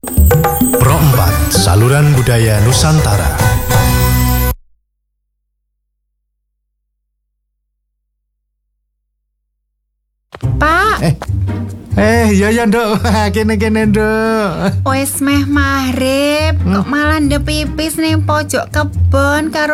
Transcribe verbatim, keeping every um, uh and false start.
Pro empat, saluran budaya Nusantara. Pak, Eh, eh, ya ya Nduk, kene-kene Nduk. wis meh maghrib, kok malah ndep pipis ning pojok kebon karo